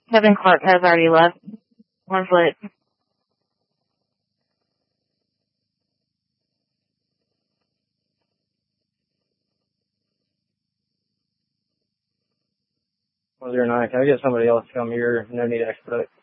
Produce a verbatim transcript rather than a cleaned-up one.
Kevin Clark has already left. One's lit. one oh nine, can I get somebody else to come here? No need expedite.